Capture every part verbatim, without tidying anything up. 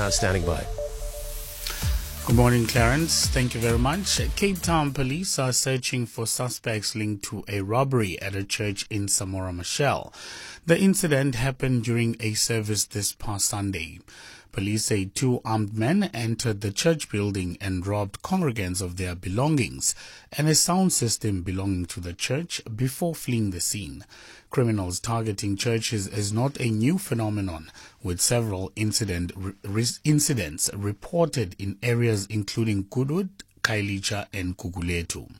now standing by. Good morning, Clarence. Thank you very much. Cape Town police are searching for suspects linked to a robbery at a church in Samora Machel. The incident happened during a service this past Sunday. Police say two armed men entered the church building and robbed congregants of their belongings and a sound system belonging to the church before fleeing the scene. Criminals targeting churches is not a new phenomenon, with several incident, re, incidents reported in areas including Goodwood, Khayelitsha and Gugulethu.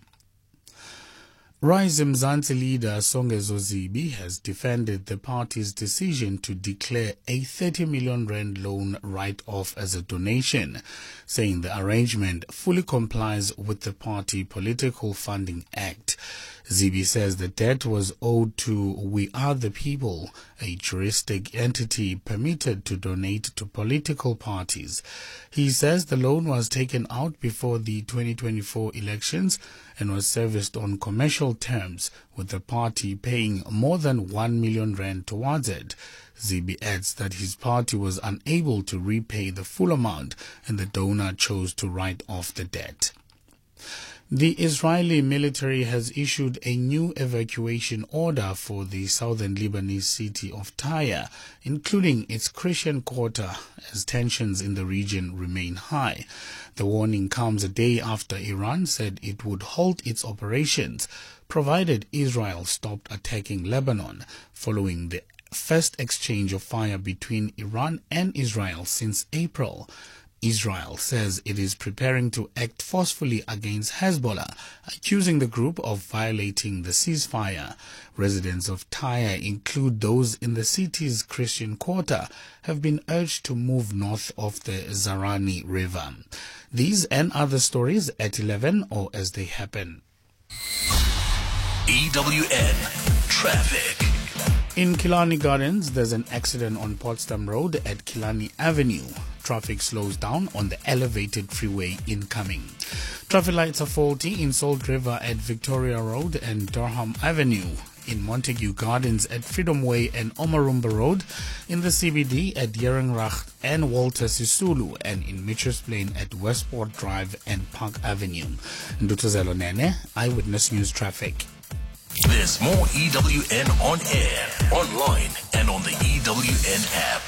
Rise Mzansi leader Songezo Zibi has defended the party's decision to declare a thirty million rand loan write-off as a donation, saying the arrangement fully complies with the Party Political Funding Act. Zibi says the debt was owed to We Are the People, a juristic entity permitted to donate to political parties. He says the loan was taken out before the twenty twenty-four elections and was serviced on commercial terms, with the party paying more than one million rand towards it. Zibi adds that his party was unable to repay the full amount and the donor chose to write off the debt. The Israeli military has issued a new evacuation order for the southern Lebanese city of Tyre, including its Christian quarter, as tensions in the region remain high. The warning comes a day after Iran said it would halt its operations, provided Israel stopped attacking Lebanon, following the first exchange of fire between Iran and Israel since April. Israel says it is preparing to act forcefully against Hezbollah, accusing the group of violating the ceasefire. Residents of Tyre include those in the city's Christian quarter have been urged to move north of the Zarani River. These and other stories at eleven or as they happen. E W N Traffic. In Killarney Gardens, there's an accident on Potsdam Road at Killarney Avenue. Traffic slows down on the elevated freeway incoming. Traffic lights are faulty in Salt River at Victoria Road and Durham Avenue. In Montague Gardens at Freedom Way and Omarumba Road. In the C B D at Yerengracht and Walter Sisulu. And in Mitchell's Plain at Westport Drive and Park Avenue. Ndutuzelo Nene, Eyewitness News Traffic. There's more E W N on air, online, and on the E W N app.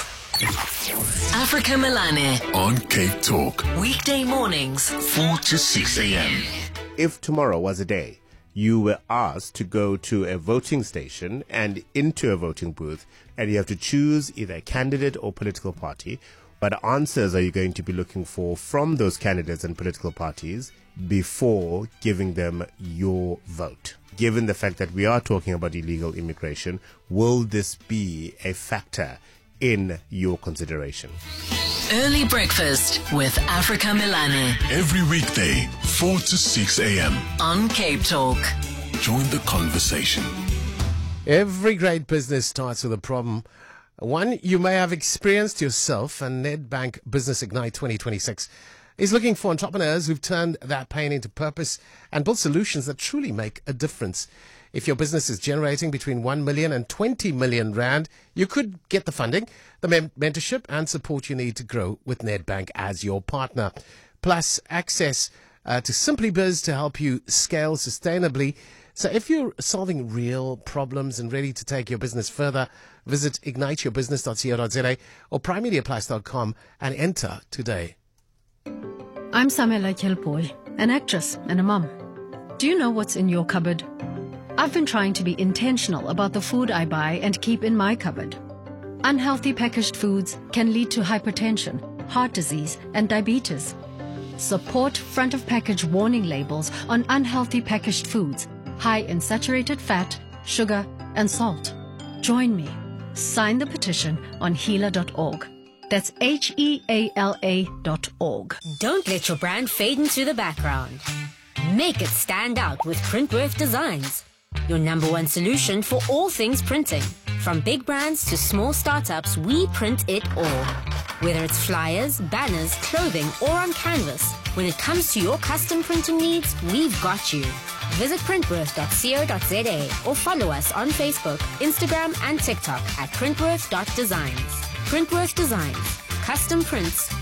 Africa Melane on Cape Talk. Weekday mornings, four to six a.m. If tomorrow was a day you were asked to go to a voting station and into a voting booth, and you have to choose either a candidate or political party, what answers are you going to be looking for from those candidates and political parties before giving them your vote? Given the fact that we are talking about illegal immigration, will this be a factor in your consideration? Early breakfast with Africa Melane Every weekday, four to six a.m. on Cape Talk. Join the conversation. Every great business starts with a problem. One you may have experienced yourself, and Nedbank Business Ignite twenty twenty-six is looking for entrepreneurs who've turned that pain into purpose and built solutions that truly make a difference. If your business is generating between one million and twenty million rand, you could get the funding, the mem- mentorship and support you need to grow with Nedbank as your partner. Plus access uh, to SimplyBiz to help you scale sustainably. So if you're solving real problems and ready to take your business further, visit ignite your business dot co dot za or prime media plus dot com and enter today. I'm Samela Kelpoy, an actress and a mum. Do you know what's in your cupboard? I've been trying to be intentional about the food I buy and keep in my cupboard. Unhealthy packaged foods can lead to hypertension, heart disease, and diabetes. Support front of package warning labels on unhealthy packaged foods, high in saturated fat, sugar, and salt. Join me. Sign the petition on heala dot org. That's H E A L A dot org. Don't let your brand fade into the background. Make it stand out with Printworth Designs, your number one solution for all things printing. From big brands to small startups, we print it all. Whether it's flyers, banners, clothing, or on canvas, when it comes to your custom printing needs, we've got you. Visit printworth dot co dot za or follow us on Facebook, Instagram, and TikTok at printworth dot designs. Printworth Designs, custom prints